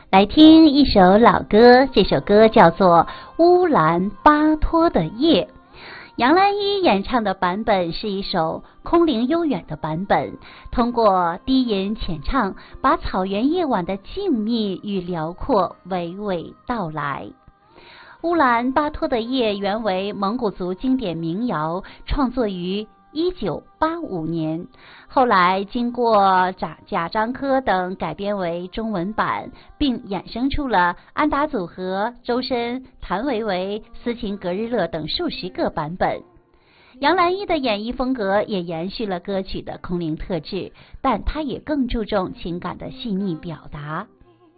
来听一首老歌，这首歌叫做《乌兰巴托的夜》。杨澜依演唱的版本是一首空灵悠远的版本，通过低吟浅唱，把草原夜晚的静谧与辽阔娓娓道来。乌兰巴托的夜原为蒙古族经典民谣，创作于1985年，后来经过贾樟柯等改编为中文版，并衍生出了安达组合、周深、谭维维、斯琴格日乐等数十个版本。杨澜依的演绎风格也延续了歌曲的空灵特质，但她也更注重情感的细腻表达。